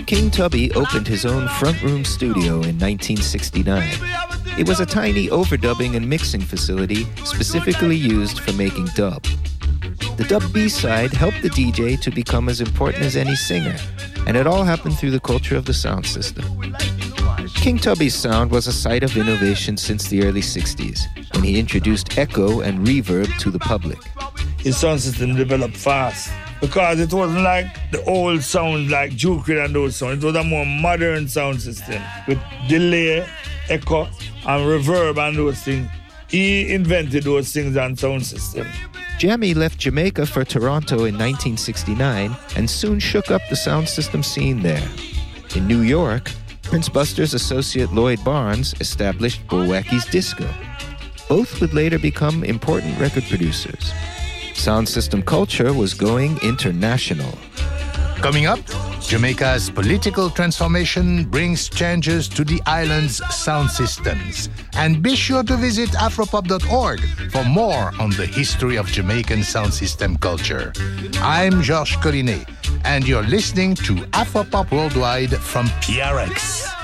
King Tubby opened his own front room studio in 1969. It was a tiny overdubbing and mixing facility specifically used for making dub. The dub B-side helped the DJ to become as important as any singer, and it all happened through the culture of the sound system. King Tubby's sound was a site of innovation since the early 60s, when he introduced echo and reverb to the public. His sound system developed fast because it wasn't like the old sound like Duke and those sounds. It was a more modern sound system with delay, echo, and reverb and those things. He invented those things on sound system. Jammy left Jamaica for Toronto in 1969 and soon shook up the sound system scene there. In New York, Prince Buster's associate Lloyd Barnes established Bulwacky's Disco. Both would later become important record producers. Sound system culture was going international. Coming up, Jamaica's political transformation brings changes to the island's sound systems. And be sure to visit afropop.org for more on the history of Jamaican sound system culture. I'm Georges Collinet, and you're listening to Afropop Worldwide from PRX.